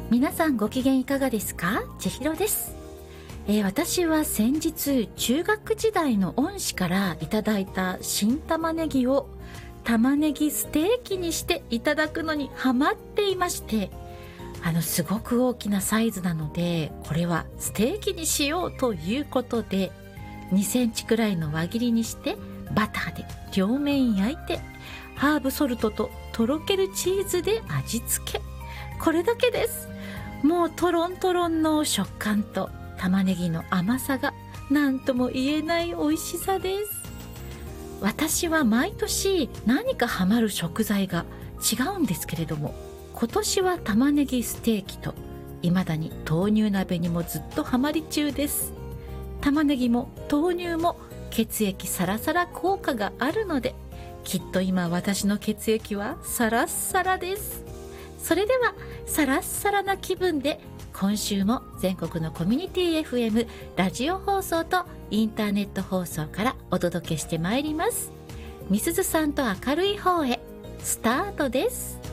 皆さんご機嫌いかがですか？千尋です。私は先日中学時代の恩師からいただいた新玉ねぎを玉ねぎステーキにしていただくのにハマっていまして、すごく大きなサイズなので、これはステーキにしようということで2センチくらいの輪切りにしてバターで両面焼いて、ハーブソルトととろけるチーズで味付け。これだけです。もうトロントロンの食感と玉ねぎの甘さが何とも言えない美味しさです。私は毎年何かハマる食材が違うんですけれども、今年は玉ねぎステーキと、未だに豆乳鍋にもずっとハマり中です。玉ねぎも豆乳も血液サラサラ効果があるので、きっと今私の血液はサラッサラです。それではサラッサラな気分で、今週も全国のコミュニティ FM ラジオ放送とインターネット放送からお届けしてまいります。みすずさんと明るい方へ、スタートです。